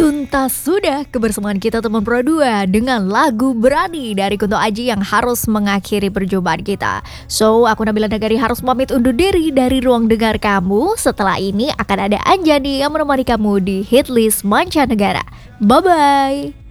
Tuntas sudah kebersamaan kita teman Pro 2 dengan lagu Berani dari Kunto Aji yang harus mengakhiri perjumpaan kita. So, aku Nabila Nagari harus pamit undur diri dari ruang dengar kamu. Setelah ini akan ada Anjani yang menemani kamu di Hitlist Mancanegara. Bye-bye.